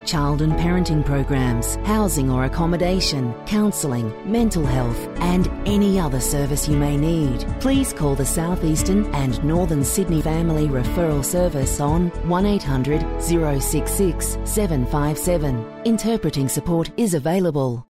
child and parenting programs, housing or accommodation, counselling, mental health and any other service you may need. Please call the South Eastern and Northern Sydney Family Referral Service on 1800 066 757. Interpreting support is available.